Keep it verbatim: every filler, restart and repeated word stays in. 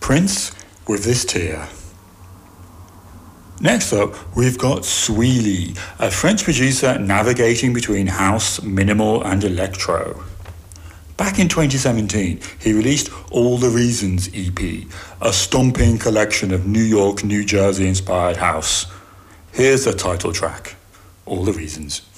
Prince with this tear. Next up, we've got Sweely, a French producer navigating between house, minimal and electro. Back in twenty seventeen, he released All the Reasons E P, a stomping collection of New York, New Jersey inspired house. Here's the title track, All the Reasons.